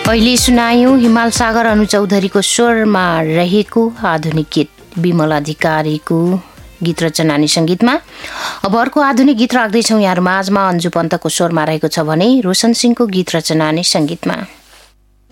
अहिले सुनायौं हिमाल सागर अनु चौधरीको स्वरमा रहेको आधुनिक गीत विमल अधिकारीको गीत रचनानी संगीतमा। अब अर्को आधुनिक गीत राख्दैछौँ यहाँ माझमा। अन्जु पन्तको स्वरमा रहेको छ भने रोशन सिंहको गीत रचनानी संगीतमा।